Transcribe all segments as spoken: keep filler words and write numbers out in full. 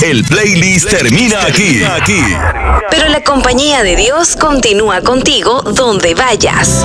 El playlist termina aquí. aquí. Pero la compañía de Dios continúa contigo donde vayas.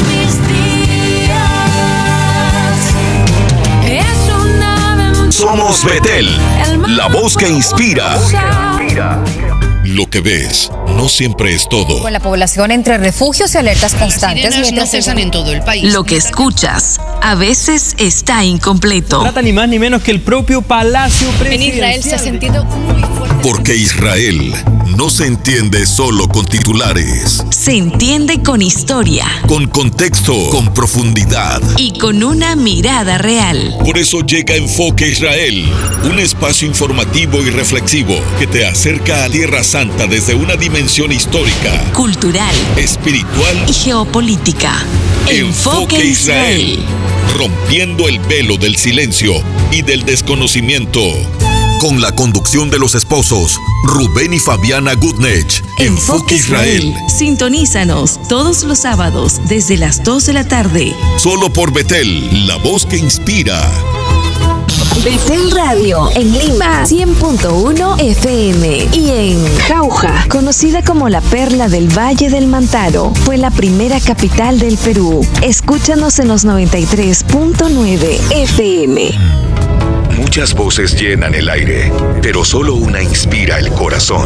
Somos Betel, la voz que inspira. Lo que ves no siempre es todo. Con la población entre refugios y alertas constantes. Las sirenas no cesan en todo el país. Lo que escuchas a veces está incompleto. Trata ni más ni menos que el propio Palacio Presidencial. En Israel se ha sentido muy fuerte. Porque Israel no se entiende solo con titulares. Se entiende con historia. Con contexto, con profundidad. Y con una mirada real. Por eso llega Enfoque Israel, un espacio informativo y reflexivo que te acerca a Tierra Santa desde una dimensión histórica, cultural, espiritual y geopolítica. Enfoque, Enfoque Israel, rompiendo el velo del silencio y del desconocimiento. Con la conducción de los esposos Rubén y Fabiana Gutnech. Enfoque, Enfoque Israel. Israel. Sintonízanos todos los sábados desde las dos de la tarde. Solo por Betel, la voz que inspira. Betel Radio en Lima, cien punto uno F M, y en Jauja, conocida como la perla del Valle del Mantaro, fue la primera capital del Perú. Escúchanos en los noventa y tres punto nueve F M. Muchas voces llenan el aire, pero solo una inspira el corazón.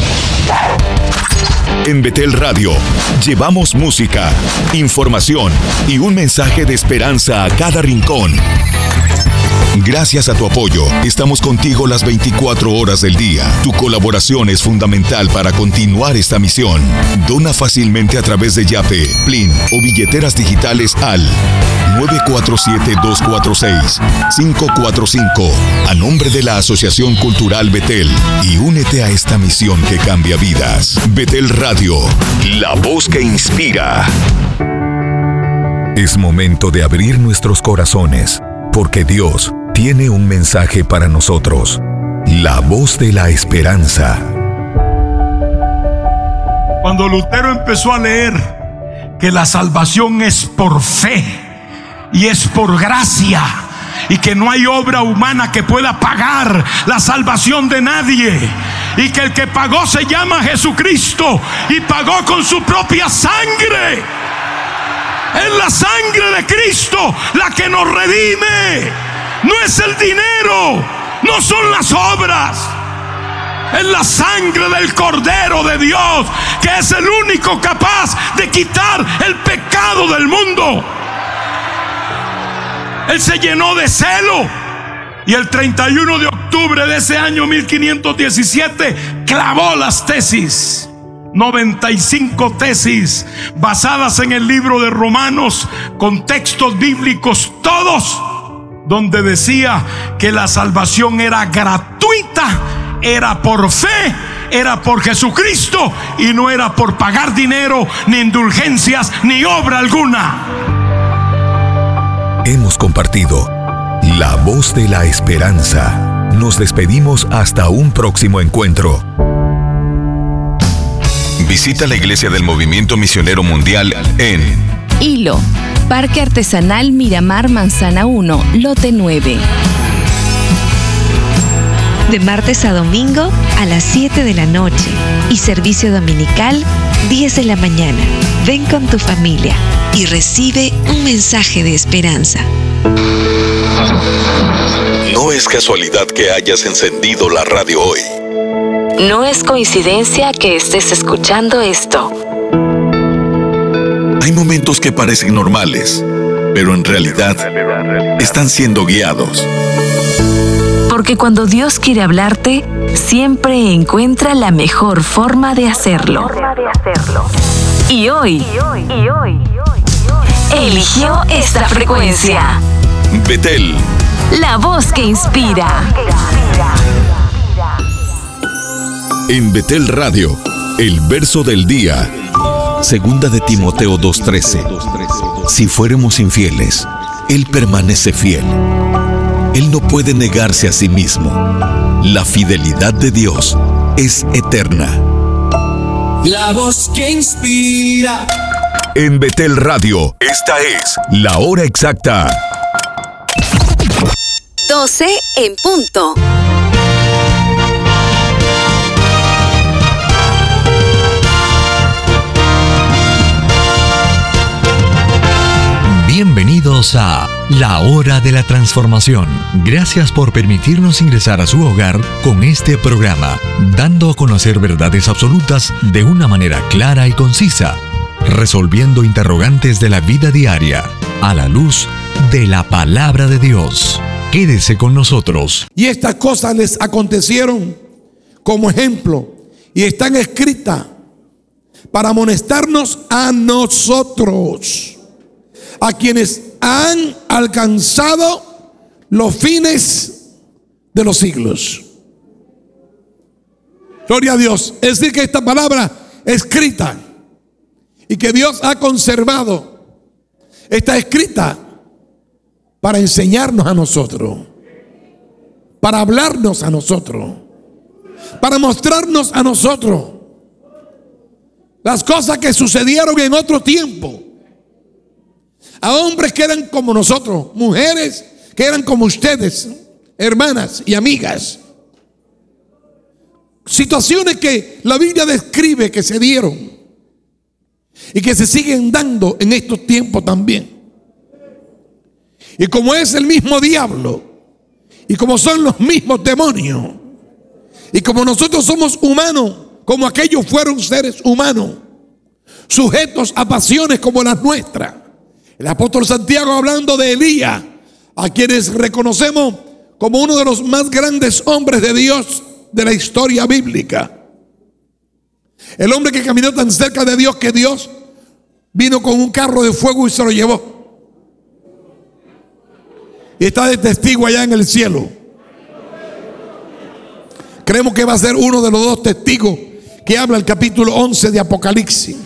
En Betel Radio, llevamos música, información y un mensaje de esperanza a cada rincón. Gracias a tu apoyo, estamos contigo las veinticuatro horas del día. Tu colaboración es fundamental para continuar esta misión. Dona fácilmente a través de Yape, Plin o billeteras digitales al nueve cuatro siete, dos cuatro seis, cinco cuatro cinco a nombre de la Asociación Cultural Betel, y únete a esta misión que cambia vidas. Betel Radio, la voz que inspira. Es momento de abrir nuestros corazones, porque Dios tiene un mensaje para nosotros. La voz de la esperanza. Cuando Lutero empezó a leer que la salvación es por fe y es por gracia, y que no hay obra humana que pueda pagar la salvación de nadie, y que el que pagó se llama Jesucristo y pagó con su propia sangre. Es la sangre de Cristo la que nos redime. No es el dinero, no son las obras. Es la sangre del Cordero de Dios, que es el único capaz de quitar el pecado del mundo. Él se llenó de celo, y el treinta y uno de octubre de ese año mil quinientos diecisiete clavó las tesis. noventa y cinco tesis basadas en el libro de Romanos, con textos bíblicos todos, donde decía que la salvación era gratuita, era por fe, era por Jesucristo, y no era por pagar dinero, ni indulgencias, ni obra alguna. Hemos compartido la voz de la esperanza. Nos despedimos hasta un próximo encuentro. Visita la Iglesia del Movimiento Misionero Mundial en Hilo, Parque Artesanal Miramar Manzana uno, Lote nueve. De martes a domingo a las siete de la noche y servicio dominical diez de la mañana. Ven con tu familia y recibe un mensaje de esperanza. No es casualidad que hayas encendido la radio hoy. No es coincidencia que estés escuchando esto. Hay momentos que parecen normales, pero en realidad están siendo guiados. Porque cuando Dios quiere hablarte, siempre encuentra la mejor forma de hacerlo. Y hoy, eligió esta frecuencia. Betel, la voz que inspira. En Betel Radio, el verso del día. Segunda de Timoteo dos trece. Si fuéramos infieles, Él permanece fiel. Él no puede negarse a sí mismo. La fidelidad de Dios es eterna. La voz que inspira. En Betel Radio, esta es la hora exacta. doce en punto. Bienvenidos a La Hora de la Transformación. Gracias por permitirnos ingresar a su hogar con este programa, dando a conocer verdades absolutas de una manera clara y concisa, resolviendo interrogantes de la vida diaria a la luz de la palabra de Dios. Quédese con nosotros. Y estas cosas les acontecieron como ejemplo y están escritas para amonestarnos a nosotros, a quienes han alcanzado los fines de los siglos. Gloria a Dios. Es decir, que esta palabra escrita y que Dios ha conservado, está escrita para enseñarnos a nosotros, para hablarnos a nosotros, para mostrarnos a nosotros las cosas que sucedieron en otro tiempo, a hombres que eran como nosotros, mujeres que eran como ustedes, hermanas y amigas. Situaciones que la Biblia describe que se dieron y que se siguen dando en estos tiempos también. Y como es el mismo diablo, y como son los mismos demonios, y como nosotros somos humanos, como aquellos fueron seres humanos, sujetos a pasiones como las nuestras. El apóstol Santiago, hablando de Elías, a quienes reconocemos como uno de los más grandes hombres de Dios de la historia bíblica. El hombre que caminó tan cerca de Dios que Dios vino con un carro de fuego y se lo llevó. Y está de testigo allá en el cielo. Creemos que va a ser uno de los dos testigos que habla el capítulo once de Apocalipsis.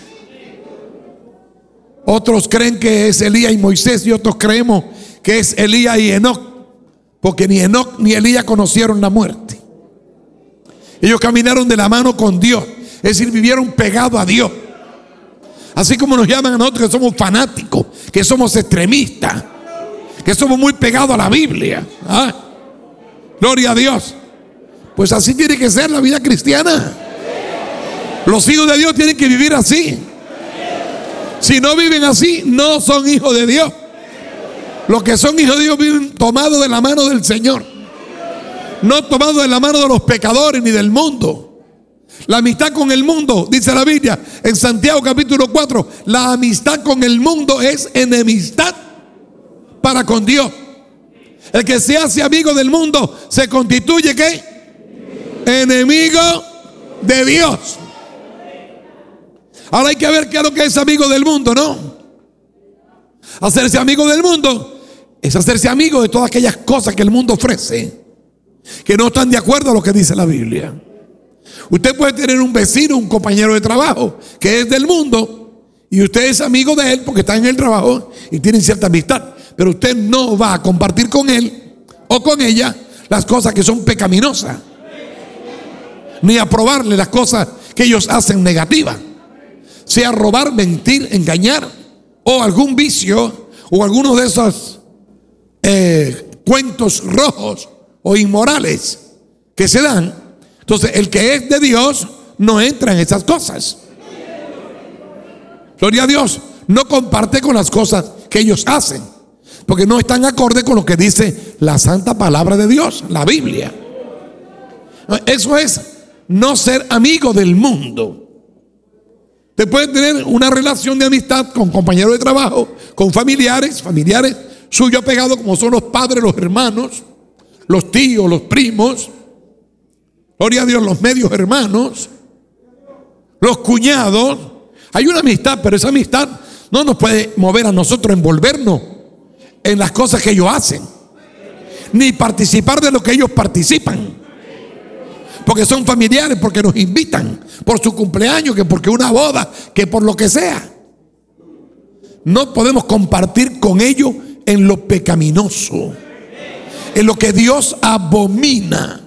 Otros creen que es Elías y Moisés, y otros creemos que es Elías y Enoc, porque ni Enoc ni Elías conocieron la muerte. Ellos caminaron de la mano con Dios, es decir, vivieron pegados a Dios. Así como nos llaman a nosotros que somos fanáticos, que somos extremistas, que somos muy pegados a la Biblia. ¿Ah? Gloria a Dios. Pues así tiene que ser la vida cristiana. Los hijos de Dios tienen que vivir así. Si no viven así, no son hijos de Dios. Los que son hijos de Dios viven tomados de la mano del Señor, no tomados de la mano de los pecadores ni del mundo. La amistad con el mundo, dice la Biblia en Santiago capítulo cuatro, la amistad con el mundo es enemistad para con Dios. El que se hace amigo del mundo se constituye ¿qué? Enemigo de Dios. Ahora hay que ver qué es lo que es amigo del mundo, ¿no? Hacerse amigo del mundo es hacerse amigo de todas aquellas cosas que el mundo ofrece, que no están de acuerdo a lo que dice la Biblia. Usted puede tener un vecino, un compañero de trabajo que es del mundo, y usted es amigo de él porque está en el trabajo y tienen cierta amistad, pero usted no va a compartir con él o con ella las cosas que son pecaminosas, ni a probarle las cosas que ellos hacen negativas, sea robar, mentir, engañar, o algún vicio, o alguno de esos eh, cuentos rojos o inmorales que se dan. Entonces el que es de Dios no entra en esas cosas. Gloria a Dios. No comparte con las cosas que ellos hacen, porque no están acorde con lo que dice la santa palabra de Dios, la Biblia. Eso es no ser amigo del mundo. Usted puede tener una relación de amistad con compañeros de trabajo, con familiares, familiares suyos pegados, como son los padres, los hermanos, los tíos, los primos, gloria a Dios, los medios hermanos, los cuñados. Hay una amistad, pero esa amistad no nos puede mover a nosotros a envolvernos en las cosas que ellos hacen, ni participar de lo que ellos participan, porque son familiares, porque nos invitan por su cumpleaños, que porque una boda, que por lo que sea. No podemos compartir con ellos en lo pecaminoso, en lo que Dios abomina.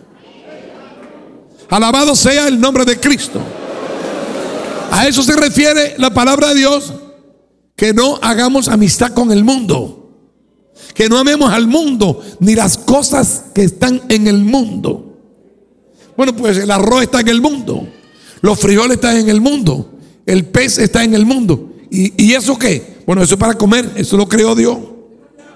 Alabado sea el nombre de Cristo. A eso se refiere la palabra de Dios, que no hagamos amistad con el mundo, que no amemos al mundo ni las cosas que están en el mundo. Bueno, pues el arroz está en el mundo, los frijoles están en el mundo, el pez está en el mundo. ¿Y, y eso qué? Bueno, eso es para comer, eso lo creó Dios.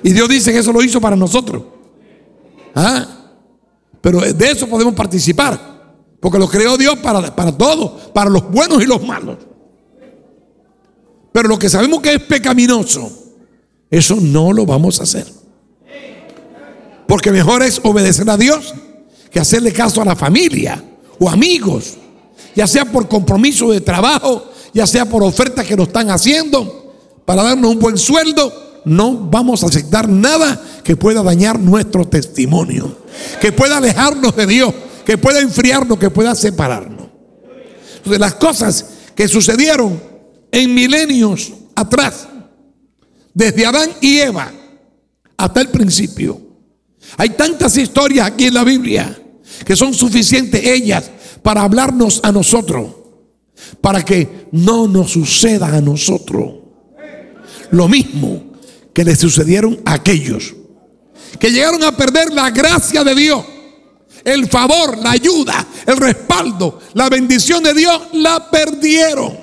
Y Dios dice que eso lo hizo para nosotros. ¿Ah? Pero de eso podemos participar. Porque lo creó Dios para, para todos, para los buenos y los malos. Pero lo que sabemos que es pecaminoso, eso no lo vamos a hacer. Porque mejor es obedecer a Dios que hacerle caso a la familia o amigos, ya sea por compromiso de trabajo, ya sea por ofertas que nos están haciendo para darnos un buen sueldo. No vamos a aceptar nada que pueda dañar nuestro testimonio, que pueda alejarnos de Dios, que pueda enfriarnos, que pueda separarnos. Entonces, las cosas que sucedieron en milenios atrás, desde Adán y Eva hasta el principio, hay tantas historias aquí en la Biblia que son suficientes ellas para hablarnos a nosotros, para que no nos suceda a nosotros lo mismo que le sucedieron a aquellos que llegaron a perder la gracia de Dios, el favor, la ayuda, el respaldo, la bendición de Dios. La perdieron.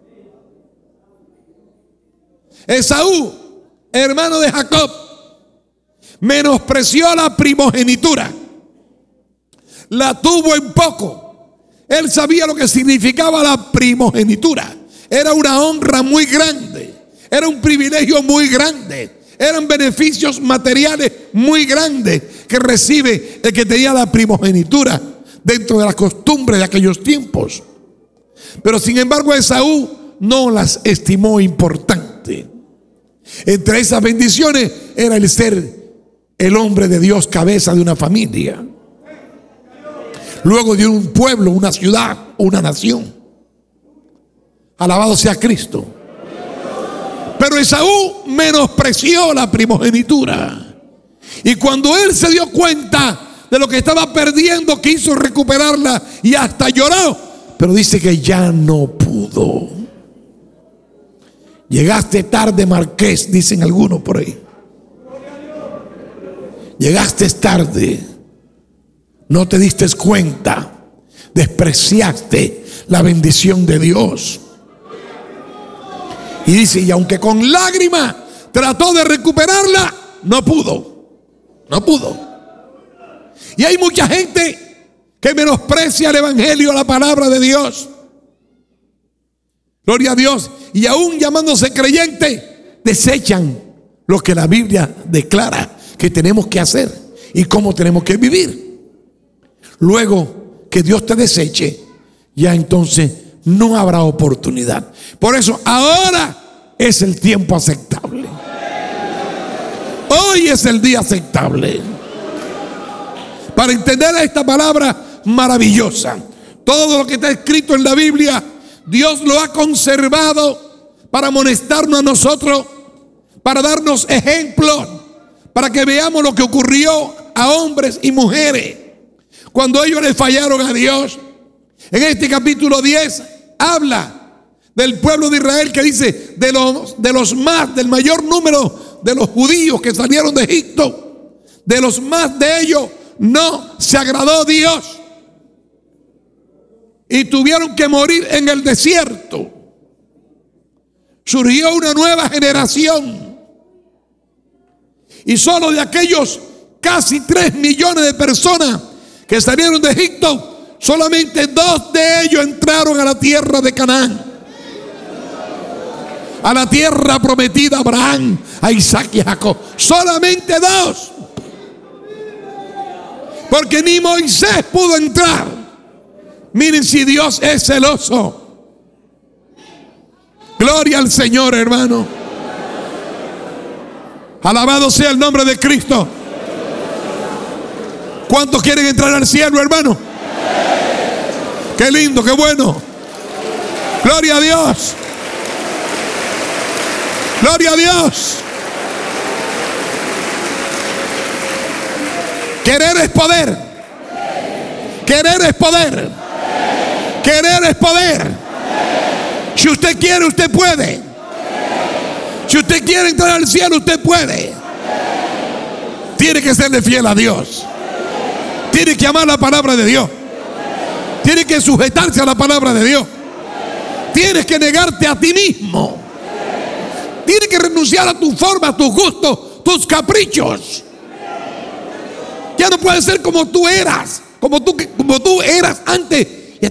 Esaú, hermano de Jacob, menospreció la primogenitura, la tuvo en poco. Él sabía lo que significaba la primogenitura. Era una honra muy grande, era un privilegio muy grande, eran beneficios materiales muy grandes que recibe el que tenía la primogenitura dentro de las costumbres de aquellos tiempos. Pero sin embargo, Esaú no las estimó importante. Entre esas bendiciones era el ser el hombre de Dios, cabeza de una familia, luego de un pueblo, una ciudad, una nación. Alabado sea Cristo. Pero Esaú menospreció la primogenitura, y cuando él se dio cuenta de lo que estaba perdiendo, quiso recuperarla y hasta lloró, pero dice que ya no pudo. Llegaste tarde, Marqués, dicen algunos por ahí. Llegaste tarde, no te diste cuenta, despreciaste la bendición de Dios. Y dice, y aunque con lágrimas trató de recuperarla, no pudo, no pudo. Y hay mucha gente que menosprecia el evangelio, la palabra de Dios. Gloria a Dios. Y aún llamándose creyente, desechan lo que la Biblia declara que tenemos que hacer y cómo tenemos que vivir. Luego que Dios te deseche, ya entonces no habrá oportunidad. Por eso ahora es el tiempo aceptable. Hoy es el día aceptable para entender esta palabra maravillosa. Todo lo que está escrito en la Biblia, Dios lo ha conservado para amonestarnos a nosotros, para darnos ejemplos, para que veamos lo que ocurrió a hombres y mujeres cuando ellos le fallaron a Dios. En este capítulo diez habla del pueblo de Israel, que dice de los, de los más, del mayor número de los judíos que salieron de Egipto, de los más de ellos no se agradó Dios y tuvieron que morir en el desierto. Surgió una nueva generación, y solo de aquellos casi tres millones de personas que salieron de Egipto, solamente dos de ellos entraron a la tierra de Canaán, a la tierra prometida a Abraham, a Isaac y a Jacob. Solamente dos, porque ni Moisés pudo entrar. Miren si Dios es celoso. Gloria al Señor, hermano. Alabado sea el nombre de Cristo. ¿Cuántos quieren entrar al cielo, hermano? Qué lindo, qué bueno. Gloria a Dios. Gloria a Dios. Querer es poder. Querer es poder. Querer es poder. Si usted quiere, usted puede. Si usted quiere entrar al cielo, usted puede. Tiene que serle fiel a Dios. Tiene que amar la palabra de Dios. Tiene que sujetarse a la palabra de Dios. Tienes que negarte a ti mismo. Tienes que renunciar a tu forma, a tus gustos, tus caprichos. Ya no puedes ser como tú eras, como tú, como tú eras antes